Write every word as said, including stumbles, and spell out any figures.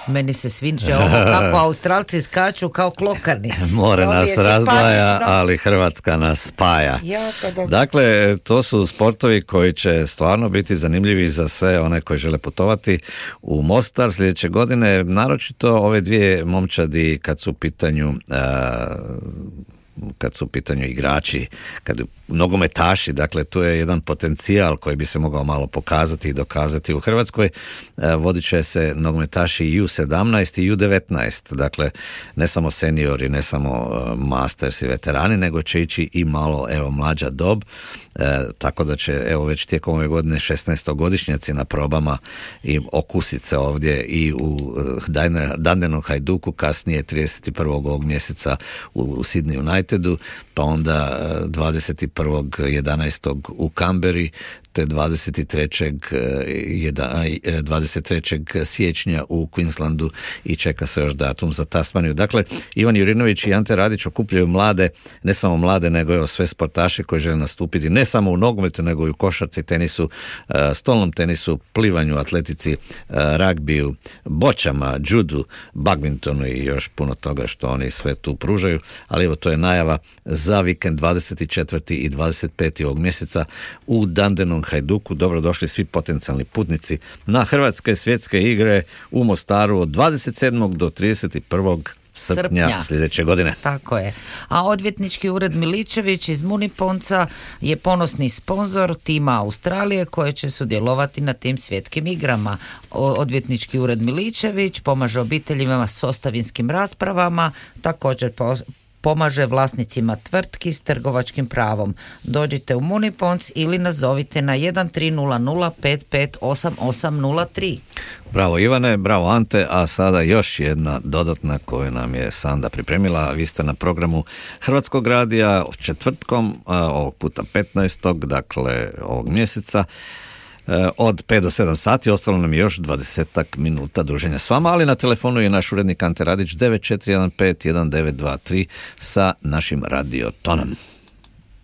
Meni se sviđa ovo kako Australci skaču kao klokani. More nas razdvaja, ali Hrvatska nas spaja. Dakle, to su sportovi koji će stvarno biti zanimljivi za sve one koji žele putovati u Mostar sljedeće godine, naročito ove dvije momčadi kad su u pitanju a, kad su u pitanju igrači, kad nogometaši, dakle tu je jedan potencijal koji bi se mogao malo pokazati i dokazati u Hrvatskoj. Vodit će se nogometaši i U sedamnaest i U devetnaest, dakle ne samo seniori, ne samo masters i veterani, nego će ići i malo evo mlađa dob, e, tako da će evo već tijekom ove godine šesnaestogodišnjaci na probama i okusit se ovdje i u Dandenong Hajduku, kasnije trideset prvog ovog mjeseca u, u Sydney Unitedu, pa onda dvadeset prvog jedanaestog u Canberri, te dvadeset trećeg siječnja u Queenslandu i čeka se još datum za Tasmaniju. Dakle, Ivan Jurinović i Ante Radić okupljaju mlade, ne samo mlade, nego evo sve sportaše koji žele nastupiti ne samo u nogometu, nego i u košarci, tenisu, stolnom tenisu, plivanju, atletici, ragbiju, boćama, judu, badmintonu i još puno toga što oni sve tu pružaju. Ali evo, to je najava za vikend dvadeset četvrtog i dvadeset petog ovog mjeseca u Dandenong Hajduku. Dobrodošli svi potencijalni putnici na Hrvatske svjetske igre u Mostaru od dvadeset sedmog do trideset prvog srpnja, srpnja sljedeće godine. Tako je. A odvjetnički ured Miličević iz Muniponca je ponosni sponzor tima Australije koje će sudjelovati na tim svjetskim igrama. Odvjetnički ured Miličević pomaže obiteljima s ostavinskim raspravama, također po pomaže vlasnicima tvrtki s trgovačkim pravom. Dođite u Muniponc ili nazovite na jedan tri nula nula pet pet osam osam nula tri. Bravo Ivane, bravo Ante, a sada još jedna dodatna koju nam je Sanda pripremila. Vi ste na programu Hrvatskog radija četvrtkom, ovog puta petnaestog, dakle ovog mjeseca, od pet do sedam sati. Ostalo nam je još dvadesetak minuta druženja s vama, ali na telefonu je naš urednik Ante Radić devet četiri jedan pet jedan devet dva tri sa našim radiotonom.